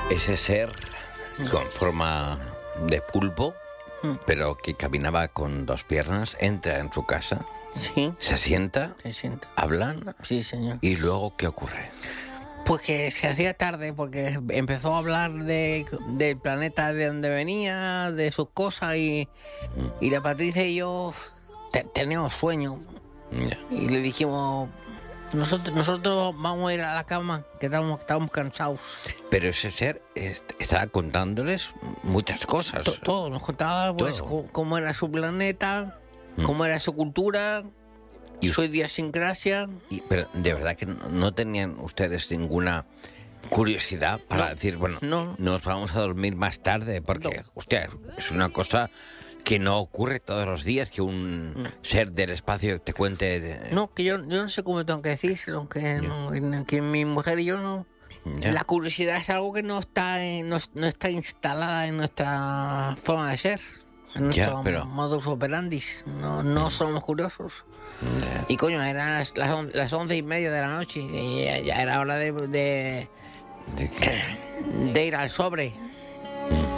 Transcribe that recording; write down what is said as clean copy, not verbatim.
Ese ser con forma de pulpo, pero que caminaba con dos piernas, entra en su casa, Sí, se sienta, se sienta. hablan, Sí, señor. y luego, ¿qué ocurre? Pues que se hacía tarde porque empezó a hablar del planeta de donde venía, de sus cosas y la Patricia y yo teníamos sueño Ya. y le dijimos, nosotros vamos a ir a la cama, que estamos cansados. Pero ese ser estaba contándoles muchas cosas. Todo, nos contaba pues Todo. cómo era su planeta, cómo era su cultura, Y- su idiosincrasia. Pero de verdad que no tenían ustedes ninguna curiosidad para No, decir, bueno, no. nos vamos a dormir más tarde, porque, No. hostia, es una cosa que no ocurre todos los días, que un ser del espacio te cuente... No, que yo no sé cómo tengo que decírselo, que mi mujer y yo no... Ya. La curiosidad es algo que no está instalada en nuestra forma de ser, en Ya, nuestro pero- modus operandi. No somos curiosos. Y coño, eran las 11:30 de la noche y ya era hora ¿De qué? de ir al sobre.